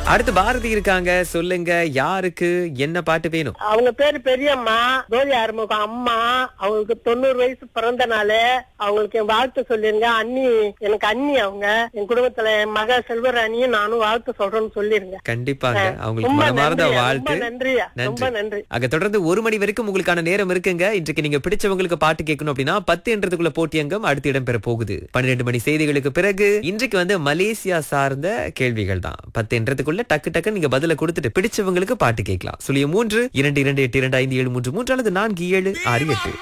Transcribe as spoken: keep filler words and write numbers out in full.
அடுத்து பாரதி இருக்காங்க. சொல்லுங்க, யாருக்கு என்ன பாட்டு வேணும்? அவங்க பேரு பெரியம்மா, ஜோதி ஆறுமுகம் அம்மா. அவங்களுக்கு தொண்ணூறு வயசு பிறந்த நாள். அவங்களுக்கு என் வாழ்த்து சொல்லிருங்க. அண்ணி, எனக்கு அண்ணி அவங்க. என் குடும்பத்துல என் மக செல்வராணியும் நானும் வாழ்த்து சொல்றேன்னு சொல்லிருங்க. கண்டிப்பாங்க. அவங்களுக்கு ரொம்ப மனமார்ந்த நன்றியா, வாழ்த்து. ரொம்ப நன்றியா, ரொம்ப நன்றி. நன்றி. அங்க தொடர்ந்து ஒரு மணி வரைக்கும் உங்களுக்கான நேரம் இருக்குங்க. இன்றைக்கு நீங்க பிடிச்சவங்களுக்கு பாட்டு கேட்கணும் அப்படின்னா பத்து என்றதுக்குள்ள போட்டியங்கம் அடுத்து இடம்பெற போகுது. பன்னிரண்டு மணி செய்திகளுக்கு பிறகு இன்றைக்கு வந்து மலேசியா சார்ந்த கேள்விகள் தான். பத்து என்றதுக்குள்ள டக்கு டக்கு நீங்க பதில கொடுத்துட்டு பிடிச்சவங்களுக்கு பாட்டு கேட்கலாம். சுழியம் மூன்று இரண்டு இரண்டு எட்டு இரண்டு ஐந்து ஏழு மூன்று மூன்று அல்லது நான்கு ஏழு ஆறு எட்டு.